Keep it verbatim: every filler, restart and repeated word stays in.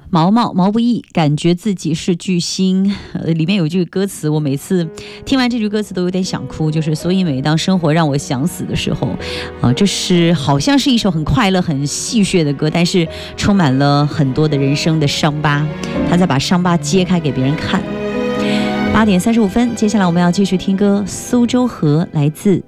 毛毛毛不易，感觉自己是巨星。呃，里面有一句歌词，我每次听完这句歌词都有点想哭，就是所以每当生活让我想死的时候，啊、呃，这是好像是一首很快乐、很戏谑的歌，但是充满了很多的人生的伤疤，他在把伤疤揭开给别人看。八点三十五分，接下来我们要继续听歌，《苏州河》来自